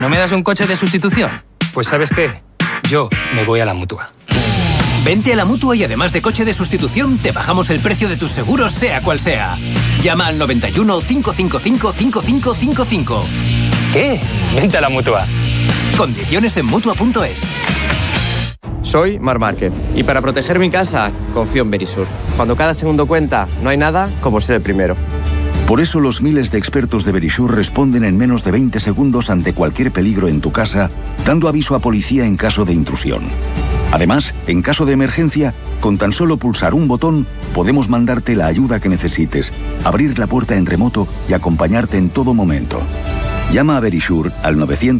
¿No me das un coche de sustitución? Pues ¿sabes qué? Yo me voy a la Mutua. Vente a la Mutua y además de coche de sustitución, te bajamos el precio de tus seguros, sea cual sea. Llama al 91 555 5555. ¿Qué? Vente a la Mutua. Condiciones en Mutua.es. Soy Marc Márquez y para proteger mi casa confío en Verisur. Cuando cada segundo cuenta, no hay nada como ser el primero. Por eso los miles de expertos de Verisur responden en menos de 20 segundos ante cualquier peligro en tu casa, dando aviso a policía en caso de intrusión. Además, en caso de emergencia, con tan solo pulsar un botón, podemos mandarte la ayuda que necesites, abrir la puerta en remoto y acompañarte en todo momento. Llama a Verisur al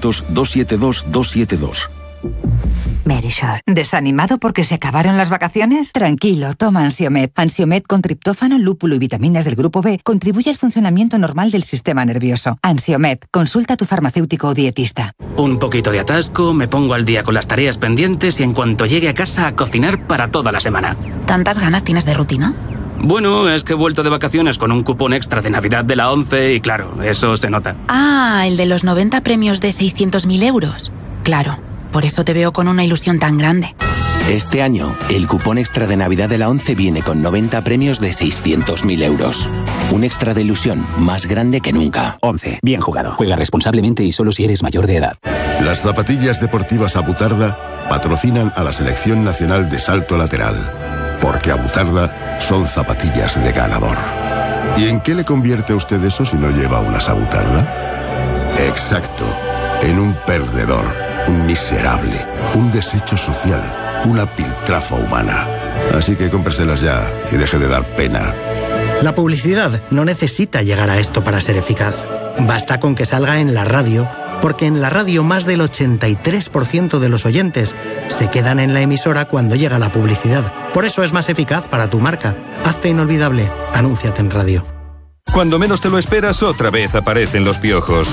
900-272-272. Verisur. ¿Desanimado porque se acabaron las vacaciones? Tranquilo, toma Ansiomed. Ansiomed con triptófano, lúpulo y vitaminas del grupo B contribuye al funcionamiento normal del sistema nervioso. Ansiomed. Consulta a tu farmacéutico o dietista. Un poquito de atasco, me pongo al día con las tareas pendientes y en cuanto llegue a casa a cocinar para toda la semana. ¿Tantas ganas tienes de rutina? Bueno, es que he vuelto de vacaciones con un cupón extra de Navidad de la 11 y claro, eso se nota. Ah, el de los 90 premios de 600.000 euros. Claro. Por eso te veo con una ilusión tan grande. Este año, el cupón extra de Navidad de la 11 viene con 90 premios de 600.000 euros. Un extra de ilusión más grande que nunca. 11. Bien jugado. Juega responsablemente y solo si eres mayor de edad. Las zapatillas deportivas Abutarda patrocinan a la Selección Nacional de Salto Lateral. Porque Abutarda son zapatillas de ganador. ¿Y en qué le convierte a usted eso si no lleva unas Abutarda? Exacto, en un perdedor. Un miserable, un desecho social, una piltrafa humana. Así que cómpreselas ya y deje de dar pena. La publicidad no necesita llegar a esto para ser eficaz. Basta con que salga en la radio, porque en la radio más del 83% de los oyentes se quedan en la emisora cuando llega la publicidad. Por eso es más eficaz para tu marca. Hazte inolvidable. Anúnciate en radio. Cuando menos te lo esperas, otra vez aparecen los piojos.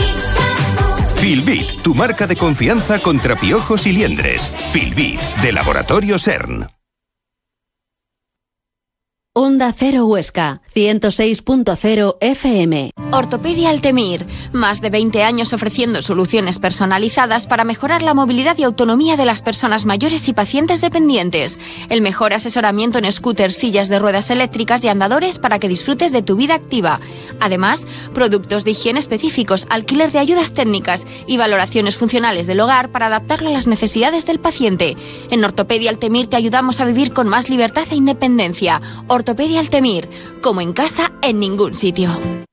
Filbit, tu marca de confianza contra piojos y liendres. Filbit, de Laboratorio CERN. Onda Cero Huesca, 106.0 FM. Ortopedia Altemir. Más de 20 años ofreciendo soluciones personalizadas para mejorar la movilidad y autonomía de las personas mayores y pacientes dependientes. El mejor asesoramiento en scooters, sillas de ruedas eléctricas y andadores para que disfrutes de tu vida activa. Además, productos de higiene específicos, alquiler de ayudas técnicas y valoraciones funcionales del hogar para adaptarlo a las necesidades del paciente. En Ortopedia Altemir te ayudamos a vivir con más libertad e independencia. Ortopedia Altemir, como en casa, en ningún sitio.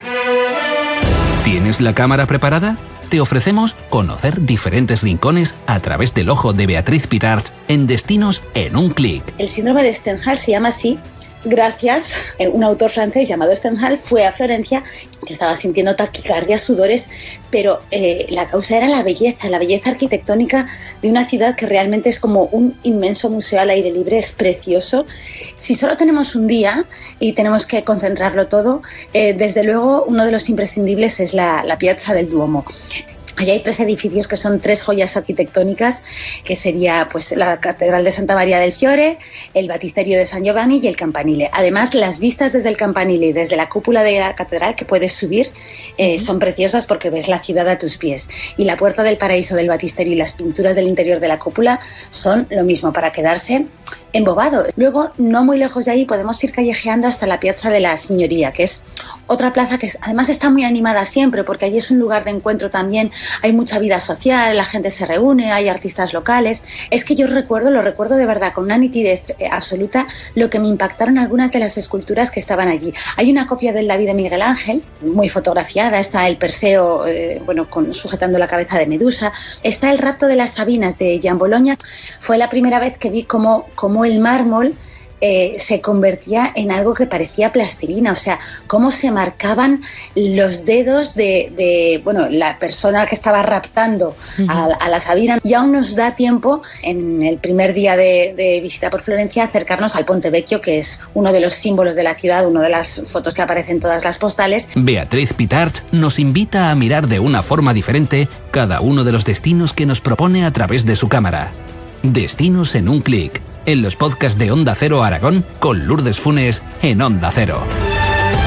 ¿Tienes la cámara preparada? Te ofrecemos conocer diferentes rincones a través del ojo de Beatriz Pitarch en Destinos en un clic. El síndrome de Stendhal se llama así gracias a un autor francés llamado Stendhal. Fue a Florencia, que estaba sintiendo taquicardia, sudores, pero la causa era la belleza arquitectónica de una ciudad que realmente es como un inmenso museo al aire libre. Es precioso. Si solo tenemos un día y tenemos que concentrarlo todo, desde luego uno de los imprescindibles es la Piazza del Duomo. Allí hay 3 edificios que son 3 joyas arquitectónicas, que sería pues la Catedral de Santa María del Fiore, el Batisterio de San Giovanni y el Campanile. Además, las vistas desde el Campanile y desde la cúpula de la catedral que puedes subir son preciosas porque ves la ciudad a tus pies. Y la Puerta del Paraíso del Batisterio y las pinturas del interior de la cúpula son lo mismo, para quedarse embobado. Luego, no muy lejos de ahí, podemos ir callejeando hasta la Piazza de la Signoria, que es otra plaza que además está muy animada siempre, porque allí es un lugar de encuentro también. Hay mucha vida social, la gente se reúne, hay artistas locales. Es que yo lo recuerdo de verdad con una nitidez absoluta lo que me impactaron algunas de las esculturas que estaban allí. Hay una copia del David de Miguel Ángel, muy fotografiada, está el Perseo sujetando la cabeza de Medusa, está el rapto de las Sabinas de Gian Bologna. Fue la primera vez que vi cómo el mármol se convertía en algo que parecía plastilina, o sea, cómo se marcaban los dedos de la persona que estaba raptando a la Sabina. Y aún nos da tiempo, en el primer día de visita por Florencia, acercarnos al Ponte Vecchio, que es uno de los símbolos de la ciudad, una de las fotos que aparecen en todas las postales. Beatriz Pitarch nos invita a mirar de una forma diferente cada uno de los destinos que nos propone a través de su cámara. Destinos en un clic, en los podcasts de Onda Cero Aragón con Lourdes Funes en Onda Cero.